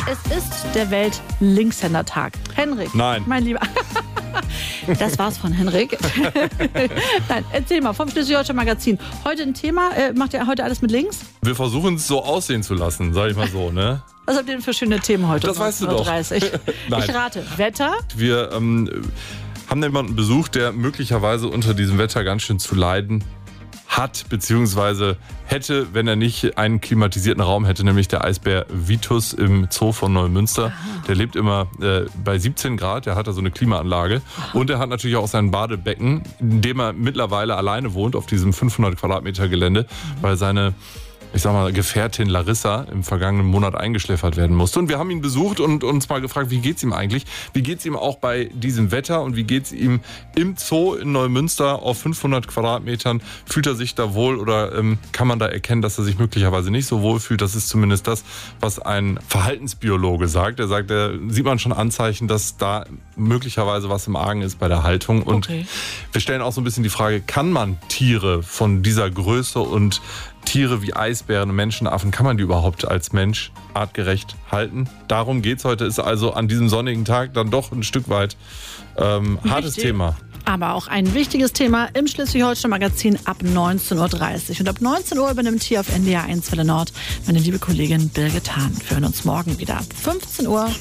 Es ist der Welt-Linkshänder-Tag. Henrik. Nein. Mein Lieber. Das war's von Henrik. Nein, erzähl mal, vom Schleswig-Holstein Magazin. Heute ein Thema, macht ihr heute alles mit links? Wir versuchen es so aussehen zu lassen, sag ich mal so, ne? Was habt ihr denn für schöne Themen heute? Das weißt du doch. Ich rate, Wetter. Wir haben jemanden besucht, der möglicherweise unter diesem Wetter ganz schön zu leiden hat, beziehungsweise hätte, wenn er nicht einen klimatisierten Raum hätte, nämlich der Eisbär Vitus im Zoo von Neumünster. Aha. Der lebt immer bei 17 Grad, der hat da so eine Klimaanlage. Aha. Und er hat natürlich auch sein Badebecken, in dem er mittlerweile alleine wohnt, auf diesem 500 Quadratmeter Gelände, weil seine Gefährtin Larissa im vergangenen Monat eingeschläfert werden musste. Und wir haben ihn besucht und uns mal gefragt, wie geht's ihm eigentlich? Wie geht's ihm auch bei diesem Wetter und wie geht's ihm im Zoo in Neumünster auf 500 Quadratmetern? Fühlt er sich da wohl oder kann man da erkennen, dass er sich möglicherweise nicht so wohl fühlt? Das ist zumindest das, was ein Verhaltensbiologe sagt. Er sagt, da sieht man schon Anzeichen, dass da möglicherweise was im Argen ist bei der Haltung. Und wir stellen auch so ein bisschen die Frage, kann man Tiere von dieser Größe und Tiere wie Eisbären und Menschenaffen, kann man die überhaupt als Mensch artgerecht halten? Darum geht's heute, ist also an diesem sonnigen Tag dann doch ein Stück weit hartes Thema. Aber auch ein wichtiges Thema im Schleswig-Holstein Magazin ab 19.30 Uhr. Und ab 19 Uhr übernimmt hier auf NDR 1 Welle Nord meine liebe Kollegin Birgit Hahn. Wir hören uns morgen wieder ab 15 Uhr.